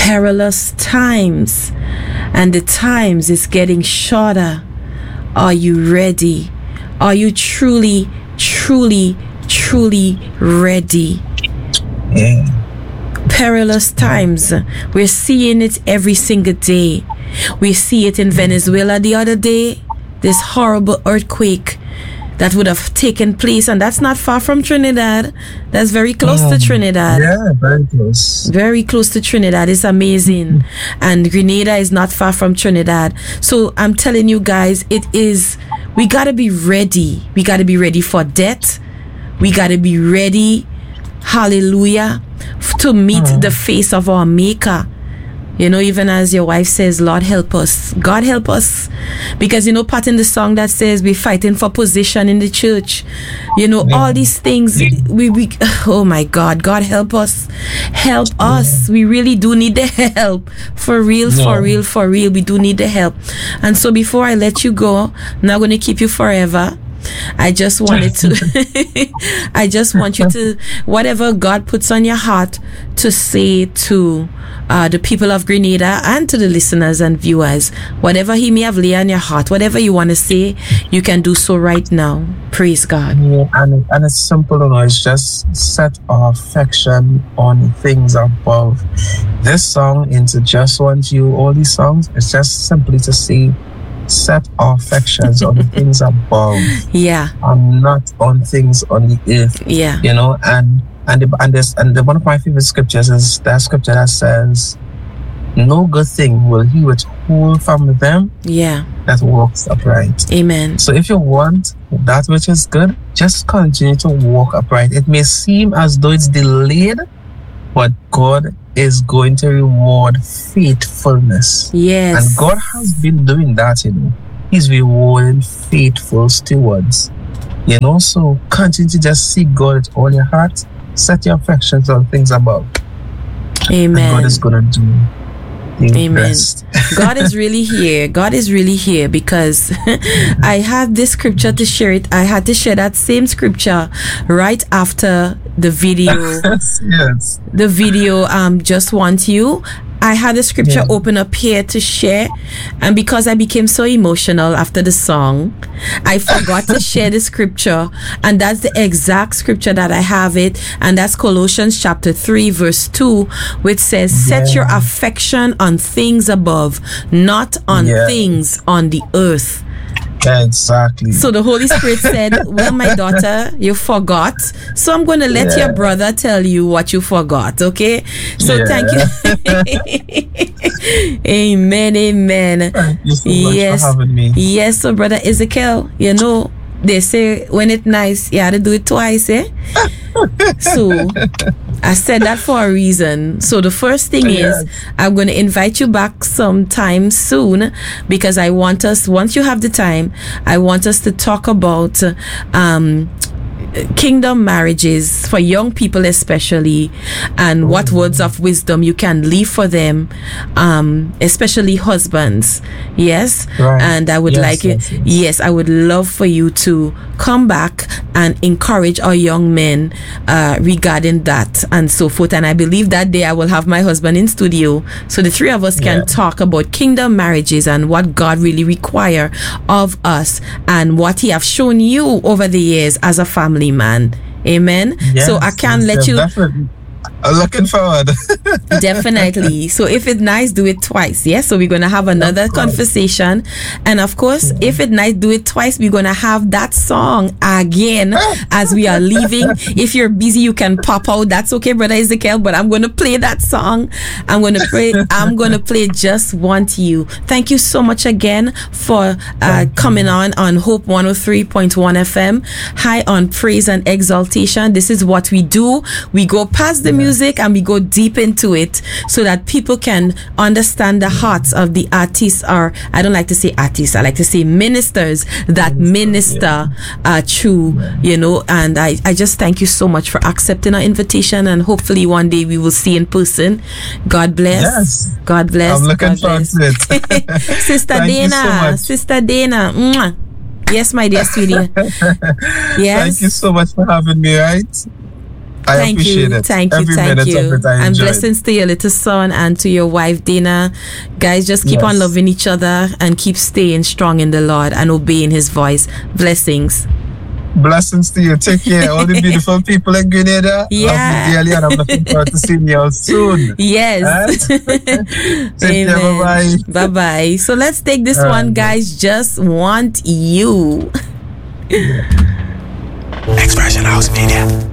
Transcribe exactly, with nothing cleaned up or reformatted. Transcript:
perilous times, and the times is getting shorter. Are you ready? Are you truly, truly, truly ready? Yeah. Perilous times. We're seeing it every single day. We see it in Venezuela the other day. This horrible earthquake that would have taken place, and that's not far from Trinidad. That's very close um, to Trinidad. Yeah, very close. Very close to Trinidad. It's amazing. And Grenada is not far from Trinidad. So I'm telling you guys, it is, we got to be ready. We got to be ready for death. We got to be ready, hallelujah, to meet uh. the face of our Maker. You know, even as your wife says, Lord help us. God help us. Because, you know, part in the song that says we're fighting for position in the church. You know, yeah. all these things, we, we, oh my God, God help us. Help us. Yeah. We really do need the help. For real, no. for real, for real. We do need the help. And so before I let you go, I'm not going to keep you forever. I just wanted to, I just want you to, whatever God puts on your heart to say to uh, the people of Grenada and to the listeners and viewers, whatever He may have laid on your heart, whatever you want to say, you can do so right now. Praise God. Yeah, and, and it's simple, you know, it's just set our affection on things above. This song, Into Just Want You, all these songs, it's just simply to say, set our affections on the things above. Yeah. And not on things on the earth. Yeah. You know, and and the, and this and the, one of my favorite scriptures is that scripture that says, "No good thing will He withhold from them yeah. that walks upright." Amen. So if you want that which is good, just continue to walk upright. It may seem as though it's delayed, but God is going to reward faithfulness. Yes. And God has been doing that, you know. He's rewarding faithful stewards. You know, so continue to just seek God with all your heart. Set your affections on things above. Amen. And God is going to do. Amen. God is really here. God is really here because I have this scripture to share it. I had to share that same scripture right after the video. Yes. The video, um, Just Want You. I had the scripture yeah. open up here to share, and because I became so emotional after the song, I forgot to share the scripture, and that's the exact scripture that I have it, and that's Colossians chapter three verse two, which says, set yeah. your affection on things above, not on yeah. things on the earth. Exactly. So the Holy Spirit said, well, my daughter, you forgot. So I'm going to let yeah. your brother tell you what you forgot, okay? So yeah. thank you. Amen, amen. Thank you so much yes. for having me. Yes, so Brother Ezekiel, you know, they say when it's nice, you have to do it twice, eh? So I said that for a reason. So the first thing yes. is I'm going to invite you back sometime soon, because I want us, once you have the time, I want us to talk about um kingdom marriages for young people especially, and what mm-hmm. words of wisdom you can leave for them, um especially husbands. Yes. Right. And I would yes, like yes, it yes. yes I would love for you to come back and encourage our young men uh regarding that and so forth. And I believe that day I will have my husband in studio, so the three of us can yeah. talk about kingdom marriages and what God really require of us and what He have shown you over the years as a family man. Amen. Yes, so I can't yes, let you definitely. I'm looking forward. Definitely. So if it's nice, do it twice. Yes. So we're going to have another conversation. And of course, mm-hmm. if it's nice, do it twice. We're going to have that song again as we are leaving. If you're busy, you can pop out. That's okay, Brother Ezekiel. But I'm going to play that song. I'm going to play, I'm going to play Just Want You. Thank you so much again for uh, coming on on Hope one oh three point one F M. High on praise and exaltation. This is what we do. We go past the music and we go deep into it so that people can understand the hearts of the artists, or I don't like to say artists, I like to say ministers that minister yeah. uh, through, yeah. you know, and I, I just thank you so much for accepting our invitation, and hopefully one day we will see in person. God bless. Yes. God bless. I'm looking God forward bless. to it. Sister Thank Dana, so Sister Dana. Mwah. Yes, my dear sweetie. Yes. Thank you so much for having me, right? I thank appreciate you, it. thank you, Every thank minute you. of it I And enjoyed. blessings to your little son and to your wife, Dana. Guys, just keep Yes. on loving each other and keep staying strong in the Lord and obeying His voice. Blessings. Blessings to you. Take care. All the beautiful people in Grenada. Yeah. Love you dearly, and I'm looking forward to seeing you all soon. Yes. Right? Take care. Bye-bye. Bye-bye. So let's take this Uh, one, guys. Just Want You. Expression House Media.